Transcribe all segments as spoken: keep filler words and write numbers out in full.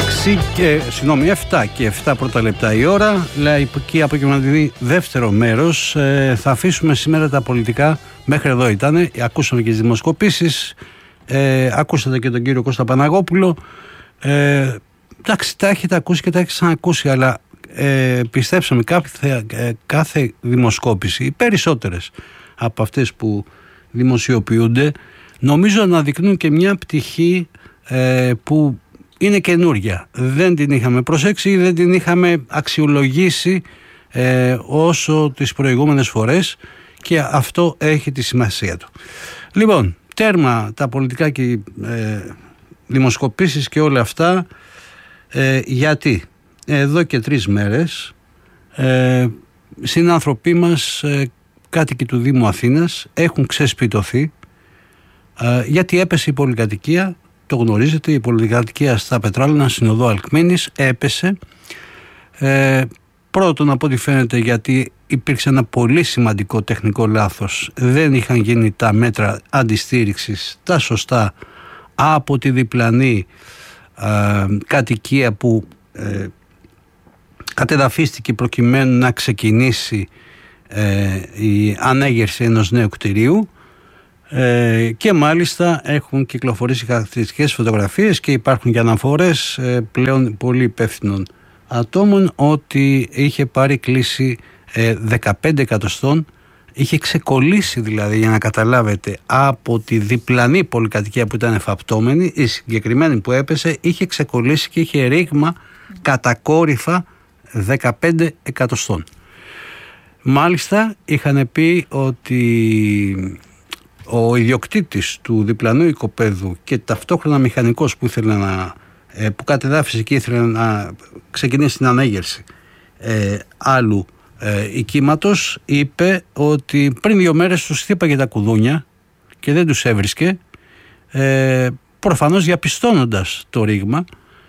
έξι και, συγγνώμη, επτά και επτά πρώτα λεπτά η ώρα. Λαϊκή Αποκοινωνική δεύτερο μέρος. Ε, θα αφήσουμε σήμερα τα πολιτικά. Μέχρι εδώ ήταν. Ακούσαμε και τις δημοσκοπήσεις. Ε, ακούσατε και τον κύριο Κώστα Παναγόπουλο. Ε, εντάξει, τα έχετε ακούσει και τα έχετε ξανακούσει, αλλά ε, πιστέψαμε κάθε, ε, κάθε δημοσκόπηση, οι περισσότερες από αυτές που δημοσιοποιούνται, νομίζω αναδεικνύουν και μια πτυχή ε, που είναι καινούρια. Δεν την είχαμε προσέξει ή δεν την είχαμε αξιολογήσει ε, όσο τις προηγούμενες φορές, και αυτό έχει τη σημασία του. Λοιπόν, τέρμα τα πολιτικά και ε, δημοσκοπήσεις και όλα αυτά, ε, γιατί εδώ και τρεις μέρες ε, συνάνθρωποι μας, ε, κάτοικοι του Δήμου Αθήνας, έχουν ξεσπιτωθεί ε, γιατί έπεσε η πολυκατοικία. Το γνωρίζετε, η πολυκατοικία στα Πετράλαινα, στην οδό Αλκμένης, έπεσε. Ε, πρώτον, από ό,τι φαίνεται, γιατί υπήρξε ένα πολύ σημαντικό τεχνικό λάθος. Δεν είχαν γίνει τα μέτρα αντιστήριξης τα σωστά από τη διπλανή ε, κατοικία που ε, κατεδαφίστηκε προκειμένου να ξεκινήσει ε, η ανέγερση ενός νέου κτηρίου. Ε, και μάλιστα έχουν κυκλοφορήσει χαρακτηριστικές φωτογραφίες και υπάρχουν και αναφορές ε, πλέον πολύ υπεύθυνων ατόμων ότι είχε πάρει κλίση ε, δεκαπέντε εκατοστών, είχε ξεκολλήσει δηλαδή, για να καταλάβετε, από τη διπλανή πολυκατοικία που ήταν εφαπτώμενη, η συγκεκριμένη που έπεσε είχε ξεκολλήσει και είχε ρήγμα κατακόρυφα δεκαπέντε εκατοστών. Μάλιστα είχαν πει ότι ο ιδιοκτήτης του διπλανού οικοπαίδου και ταυτόχρονα μηχανικός που, ήθελε να, που κατεδάφισε και ήθελε να ξεκινήσει την ανέγερση ε, άλλου ε, οικίματος, είπε ότι πριν δύο μέρες τους χτύπαγε τα κουδούνια και δεν τους έβρισκε, ε, προφανώς διαπιστώνοντας το ρήγμα.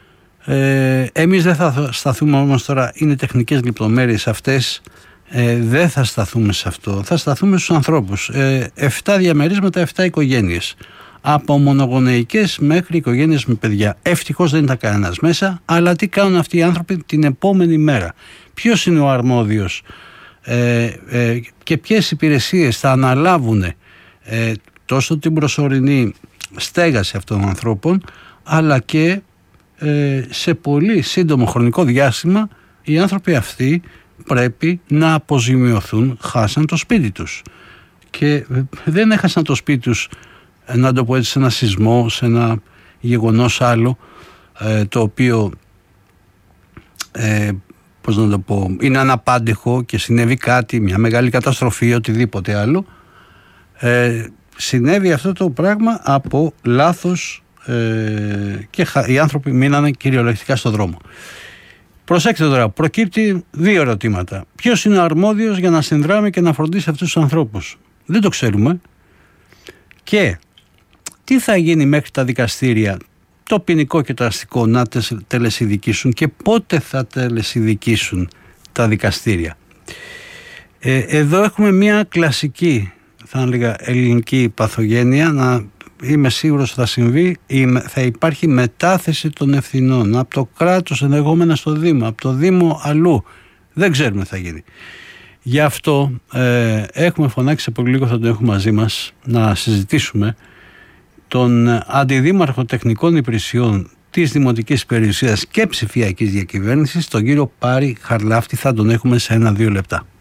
Ε, εμείς δεν θα σταθούμε όμως τώρα, είναι τεχνικές λεπτομέρειες αυτές. Ε, δεν θα σταθούμε σε αυτό, θα σταθούμε στους ανθρώπους. Ε, εφτά διαμερίσματα, εφτά οικογένειες, από μονογονεϊκές μέχρι οικογένειες με παιδιά. Ευτυχώς δεν ήταν κανένας μέσα, αλλά τι κάνουν αυτοί οι άνθρωποι την επόμενη μέρα? Ποιος είναι ο αρμόδιος ε, ε, και ποιες υπηρεσίες θα αναλάβουν ε, τόσο την προσωρινή στέγαση αυτών των ανθρώπων, αλλά και ε, σε πολύ σύντομο χρονικό διάστημα οι άνθρωποι αυτοί πρέπει να αποζημιωθούν. Χάσαν το σπίτι τους και δεν έχασαν το σπίτι τους, να το πω έτσι, σε ένα σεισμό, σε ένα γεγονός άλλο ε, το οποίο ε, πώς να το πω, είναι αναπάντεχο και συνέβη κάτι, μια μεγάλη καταστροφή ή οτιδήποτε άλλο. ε, συνέβη αυτό το πράγμα από λάθος ε, και οι άνθρωποι μείνανε κυριολεκτικά στο δρόμο. Προσέξτε τώρα, προκύπτει δύο ερωτήματα. Ποιος είναι ο αρμόδιος για να συνδράμει και να φροντίσει αυτούς τους ανθρώπους? Δεν το ξέρουμε. Και τι θα γίνει μέχρι τα δικαστήρια, το ποινικό και το αστικό, να τελεσιδικήσουν, και πότε θα τελεσιδικήσουν τα δικαστήρια? Ε, εδώ έχουμε μια κλασική, θα έλεγα, ελληνική παθογένεια, να είμαι σίγουρος θα συμβεί, θα υπάρχει μετάθεση των ευθυνών από το κράτος ενδεχόμενα στο Δήμο, από το Δήμο αλλού. Δεν ξέρουμε τι θα γίνει. Γι' αυτό ε, έχουμε φωνάξει, σε πολύ λίγο θα τον έχουμε μαζί μας να συζητήσουμε, τον Αντιδήμαρχο Τεχνικών Υπηρεσιών της Δημοτικής Περιουσίας και Ψηφιακής Διακυβέρνησης, τον κύριο Πάρη Χαρλάφτη. Θα τον έχουμε σε ένα-δύο λεπτά.